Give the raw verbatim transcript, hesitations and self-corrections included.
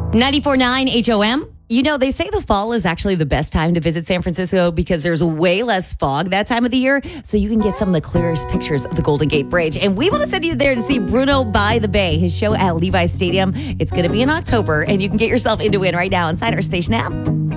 ninety-four point nine H O M. You know, they say the fall is actually the best time to visit San Francisco because there's way less fog that time of the year, so you can get some of the clearest pictures of the Golden Gate Bridge. And we want to send you there to see Bruno by the Bay, his show at Levi's Stadium. It's going to be in October, and you can get yourself into it right now inside our station app.